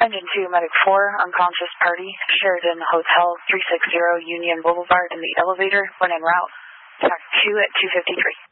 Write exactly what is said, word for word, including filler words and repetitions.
Engine two, Medic four, unconscious party, Sheridan Hotel, three sixty Union Boulevard in the elevator, when en route. Tac two at two fifty-three.